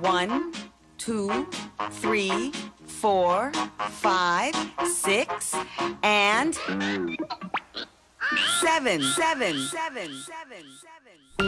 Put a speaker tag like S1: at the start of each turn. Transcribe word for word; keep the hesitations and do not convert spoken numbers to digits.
S1: One, two, three, four, five, six, and seven, seven, seven, seven, seven.